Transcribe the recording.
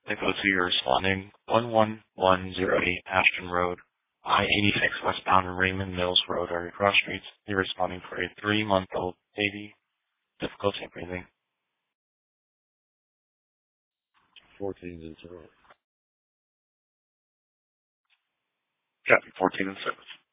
Echo 2, you're responding 11108 Ashton Road, I-86 westbound and Raymond Mills Road are your cross streets. You're responding for a 3-month-old baby. Difficulty in breathing. 14 and 0. Copy 14 and 6.